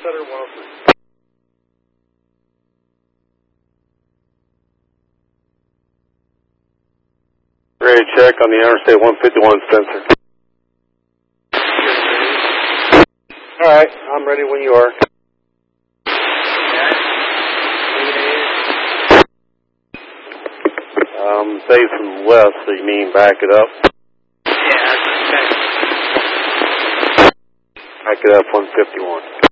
Center 103. Ready to check on the Interstate 151 sensor. Alright, I'm ready when you are. Facing west, so you mean back it up? Yeah, okay. Back it up 151.